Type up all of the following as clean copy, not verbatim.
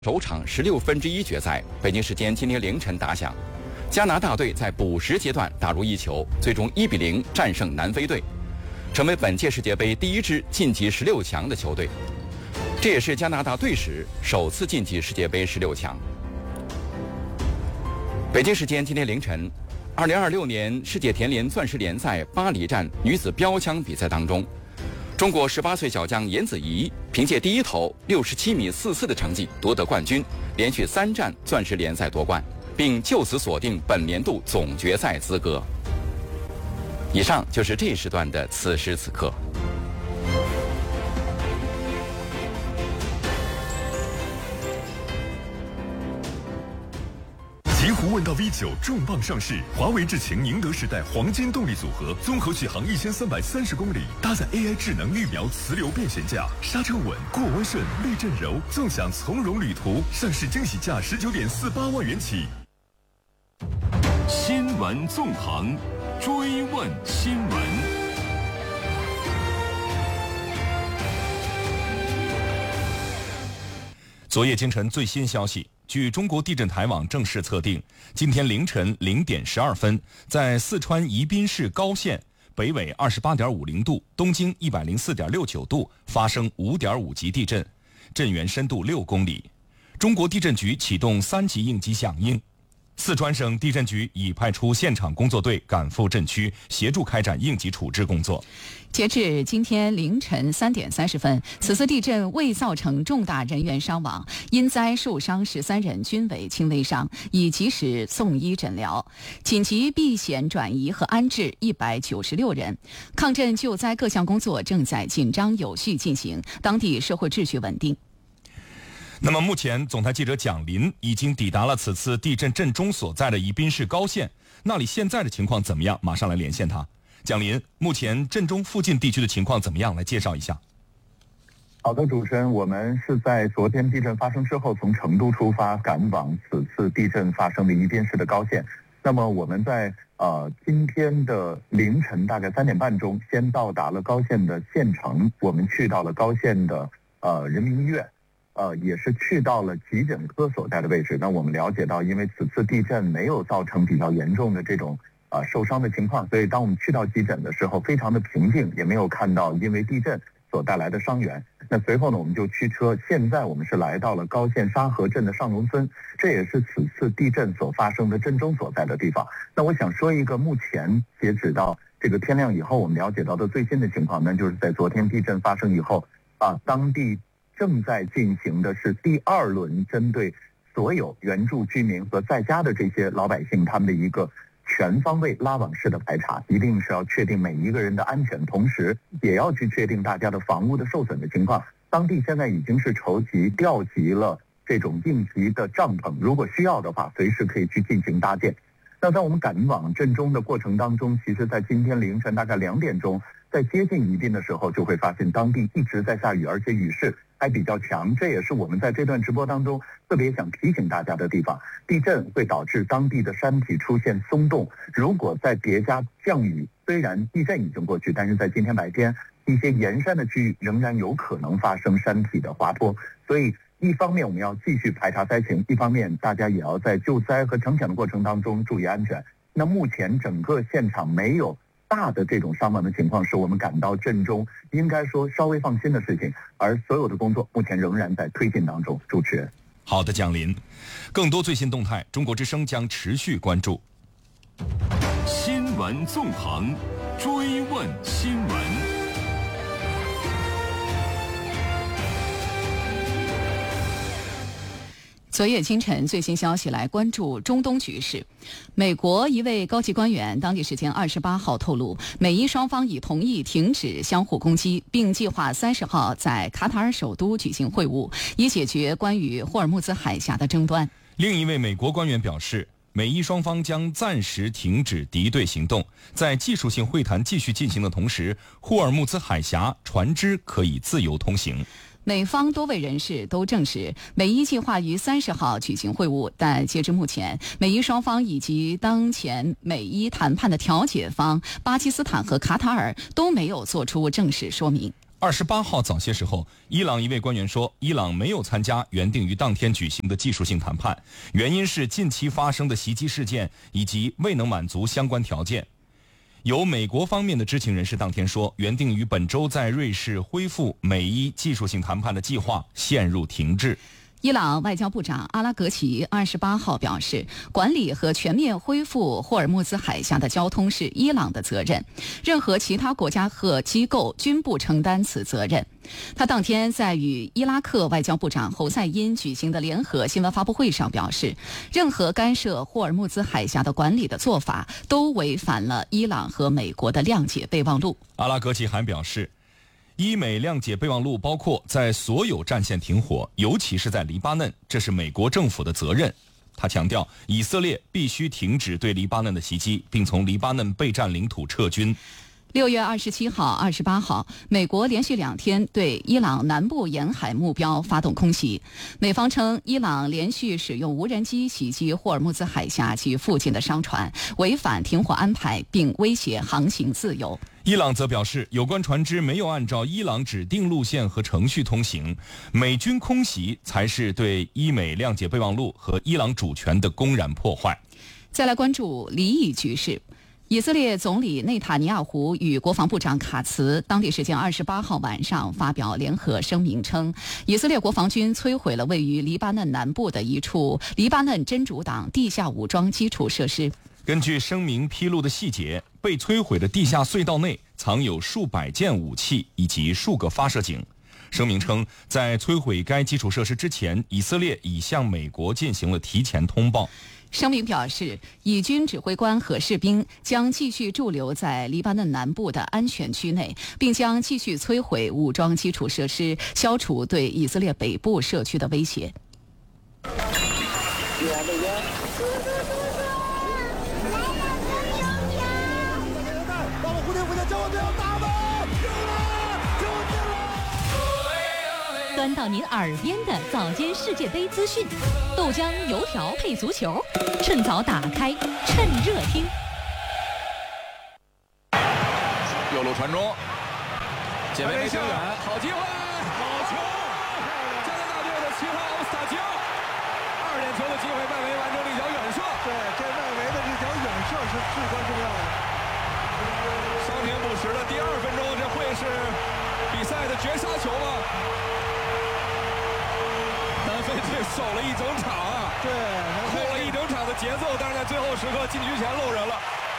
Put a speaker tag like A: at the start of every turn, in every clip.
A: 首场1/16决赛，北京时间今天凌晨打响。加拿大队在补时阶段打入一球，最终1-0战胜南非队，成为本届世界杯第一支晋级16强的球队。这也是加拿大队史首次晋级世界杯16强。北京时间今天凌晨，2026年世界田联钻石联赛巴黎站女子标枪比赛当中，中国18岁小将颜子怡凭借第一投67米44的成绩夺得冠军，连续3战钻石联赛夺冠，并就此锁定本年度总决赛资格。以上就是这一时段的此时此刻。
B: 极狐问道 V9 重磅上市，华为智擎宁德时代黄金动力组合，综合续航1330公里，搭载 AI 智能预瞄磁流变悬架，刹车稳，过弯顺，避震柔，纵享从容旅途。上市惊喜价19.48万元起。
C: 新闻纵横，追问新闻。
D: 昨夜今晨最新消息，据中国地震台网正式测定，今天凌晨0点12分，在四川宜宾市高县北纬28.50度、东经104.69度发生5.5级地震，震源深度6公里。中国地震局启动3级应急响应。四川省地震局已派出现场工作队赶赴震区，协助开展应急处置工作。
E: 截至今天凌晨3点30分，此次地震未造成重大人员伤亡，因灾受伤13人均为轻微伤，已及时送医诊疗。紧急避险转移和安置196人。抗震救灾各项工作正在紧张有序进行，当地社会秩序稳定。
D: 那么目前总台记者蒋林已经抵达了此次地震震中所在的宜宾市高县，那里现在的情况怎么样？马上来连线他。蒋林，目前震中附近地区的情况怎么样？来介绍一下。
F: 好的，主持人，我们是在昨天地震发生之后，从成都出发，赶往此次地震发生的宜宾市的高县。那么我们在今天的凌晨大概3点半钟，先到达了高县的县城，我们去到了高县的人民医院。也是去到了急诊科所在的位置。那我们了解到，因为此次地震没有造成比较严重的这种受伤的情况，所以当我们去到急诊的时候，非常的平静，也没有看到因为地震所带来的伤员。那随后呢，我们就驱车，现在我们是来到了高县沙河镇的上农村，这也是此次地震所发生的震中所在的地方。那我想说一个目前截止到这个天亮以后，我们了解到的最新的情况，那就是在昨天地震发生以后当地正在进行的是第2轮针对所有原住居民和在家的这些老百姓他们的一个全方位拉网式的排查，一定是要确定每一个人的安全，同时也要去确定大家的房屋的受损的情况。当地现在已经是筹集调集了这种应急的帐篷，如果需要的话随时可以去进行搭建。那在我们赶往震中的过程当中，其实在今天凌晨大概2点钟，在接近宜宾的时候，就会发现当地一直在下雨，而且雨势还比较强，这也是我们在这段直播当中特别想提醒大家的地方。地震会导致当地的山体出现松动，如果再叠加降雨，虽然地震已经过去，但是在今天白天，一些沿山的区域仍然有可能发生山体的滑脱。所以一方面我们要继续排查灾情，一方面大家也要在救灾和抢险的过程当中注意安全。那目前整个现场没有大的这种伤亡的情况，是我们感到震中应该说稍微放心的事情，而所有的工作目前仍然在推进当中。主持人，
D: 好的，蒋林，更多最新动态，中国之声将持续关注。
C: 新闻纵横，追问新闻。
E: 昨夜今晨最新消息，来关注中东局势。美国一位高级官员当地时间28号透露，美伊双方已同意停止相互攻击，并计划30号在卡塔尔首都举行会晤，以解决关于霍尔木兹海峡的争端。
D: 另一位美国官员表示，美伊双方将暂时停止敌对行动，在技术性会谈继续进行的同时，霍尔木兹海峡船只可以自由通行。
E: 美方多位人士都证实，美伊计划于30号举行会晤，但截至目前，美伊双方以及当前美伊谈判的调解方巴基斯坦和卡塔尔都没有做出正式说明。
D: 28号早些时候，伊朗一位官员说，伊朗没有参加原定于当天举行的技术性谈判，原因是近期发生的袭击事件以及未能满足相关条件。有美国方面的知情人士当天说，原定于本周在瑞士恢复美伊技术性谈判的计划陷入停滞。
E: 伊朗外交部长阿拉格齐28号表示，管理和全面恢复霍尔木兹海峡的交通是伊朗的责任，任何其他国家和机构均不承担此责任。他当天在与伊拉克外交部长侯赛因举行的联合新闻发布会上表示，任何干涉霍尔木兹海峡的管理的做法都违反了伊朗和美国的谅解备忘录。
D: 阿拉格齐还表示，伊美谅解备忘录包括在所有战线停火，尤其是在黎巴嫩，这是美国政府的责任。他强调，以色列必须停止对黎巴嫩的袭击，并从黎巴嫩被占领土撤军。
E: 6月27号、28号，美国连续2天对伊朗南部沿海目标发动空袭。美方称，伊朗连续使用无人机袭击霍尔木兹海峡及附近的商船，违反停火安排，并威胁航行自由。
D: 伊朗则表示，有关船只没有按照伊朗指定路线和程序通行，美军空袭才是对伊美谅解备忘录和伊朗主权的公然破坏。
E: 再来关注离异局势。以色列总理内塔尼亚胡与国防部长卡茨当地时间28号晚上发表联合声明称，以色列国防军摧毁了位于黎巴嫩南部的一处黎巴嫩真主党地下武装基础设施。
D: 根据声明披露的细节，被摧毁的地下隧道内藏有数百件武器以及数个发射井。声明称，在摧毁该基础设施之前，以色列已向美国进行了提前通报。
E: 声明表示，以军指挥官和士兵将继续驻留在黎巴嫩南部的安全区内，并将继续摧毁武装基础设施，消除对以色列北部社区的威胁。
G: 端到您耳边的早间世界杯资讯，豆浆油条配足球，趁早打开，趁热听。
H: 右路传中，解围没挺远，好机会，好球！加拿大队的7号奥斯塔吉奥，2点球的机会，外围完成了一脚远射。
I: 对，这外围的这脚远射是至关重要的。
H: 伤停补时的第2分钟，这会是比赛的绝杀球吗？南非队守了一整场啊，
I: 对，
H: 扣了一整场的节奏，但是在最后时刻禁区前漏人了。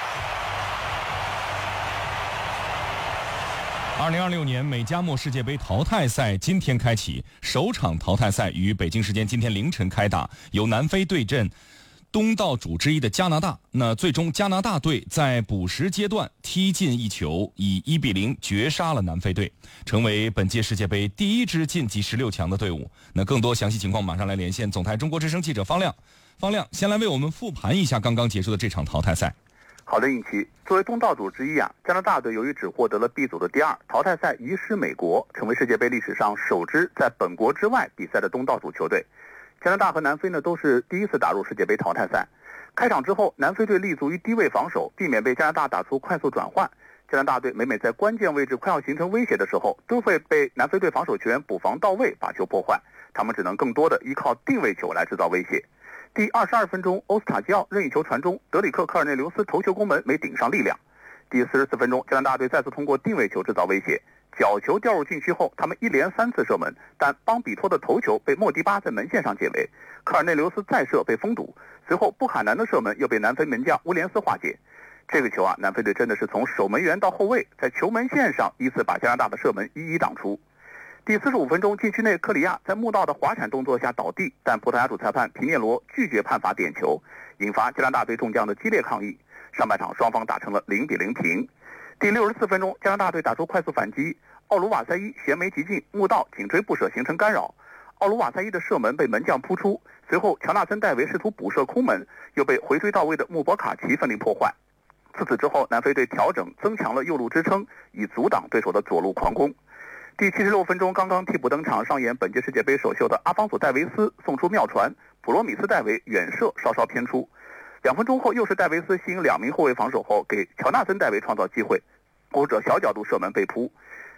D: 2026年美加墨世界杯淘汰赛今天开启，首场淘汰赛于北京时间今天凌晨开打，由南非对阵东道主之一的加拿大。那最终加拿大队在补时阶段踢进一球，以1-0绝杀了南非队，成为本届世界杯第一支晋级16强的队伍。那更多详细情况马上来连线总台中国之声记者方亮。方亮，先来为我们复盘一下刚刚结束的这场淘汰赛。
F: 好的，尹奇，作为东道主之一加拿大队由于只获得了 B 组的第2，淘汰赛遗失美国，成为世界杯历史上首支在本国之外比赛的东道主球队。加拿大和南非呢都是第一次打入世界杯淘汰赛。开场之后，南非队立足于低位防守，避免被加拿大打出快速转换。加拿大队每在关键位置快要形成威胁的时候，都会被南非队防守球员补防到位，把球破坏。他们只能更多的依靠定位球来制造威胁。第22分钟，欧斯塔基奥任意球传中，德里克·科尔内留斯头球攻门没顶上力量。第44分钟，加拿大队再次通过定位球制造威胁，角球掉入禁区后，他们一连3次射门，但邦比托的头球被莫迪巴在门线上解围，科尔内留斯再射被封堵，随后布坎南的射门又被南非门将乌连斯化解。这个球南非队真的是从守门员到后卫，在球门线上依次把加拿大的射门一一挡出。第45分钟，禁区内克里亚在穆道的滑铲动作下倒地，但葡萄牙主裁判皮涅罗拒绝判罚点球，引发加拿大队众将的激烈抗议。上半场双方打成了0-0平。第64分钟，加拿大队打出快速反击，奥卢瓦塞伊衔枚急进，穆道紧追不舍形成干扰，奥卢瓦塞伊的射门被门将扑出，随后乔纳森戴维试图补射空门，又被回追到位的穆博卡奇奋力破坏。自此之后，南非队调整增强了右路支撑，以阻挡对手的左路狂攻。第76分钟，刚刚替补登场上演本届世界杯首秀的阿方索·戴维斯送出妙传，普罗米斯·戴维远射稍稍偏出。2分钟后，又是戴维斯吸引2名后卫防守后，给乔纳森·戴维创造机会，欧者小角度射门被扑。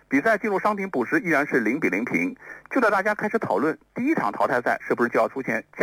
F: 比赛进入伤停补时依然是0-0平。就在大家开始讨论第一场淘汰赛是不是就要出现